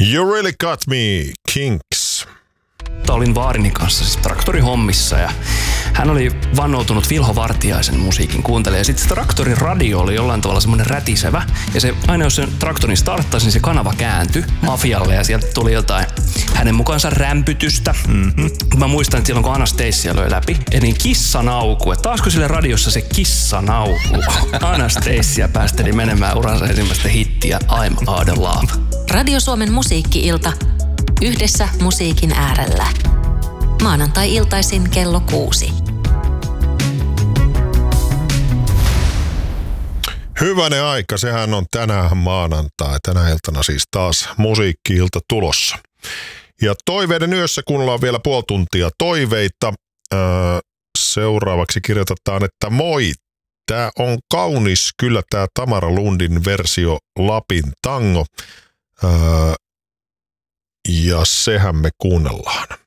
You Really Got Me, Kinks. Olin vaarini kanssa siis traktorihommissa ja hän oli vannoutunut Vilho Vartiaisen musiikin kuuntelija. Ja sitten se traktorin radio oli jollain tavalla semmoinen rätisevä. Ja se, aina jos sen traktorin starttasi, niin se kanava kääntyi afialle ja sieltä tuli jotain hänen mukaansa rämpytystä. Mä muistan, että silloin kun Anastasia löi läpi, niin kissanauku. Että taasko sille radiossa se kissanauku? Anastasia päästeli menemään uransa ensimmäistä hittiä I'm Out of Love. Radio Suomen musiikki-ilta. Yhdessä musiikin äärellä. Maanantai-iltaisin kello 6. Hyvänen aika, sehän on tänään maanantai. Tänä iltana siis taas musiikki-ilta tulossa. Ja toiveiden yössä kuunnellaan vielä puoli tuntia toiveita. Seuraavaksi kirjoitetaan, että moi. Tää on kaunis kyllä tää Tamara Lundin versio Lapin tango. Ja sehän me kuunnellaan.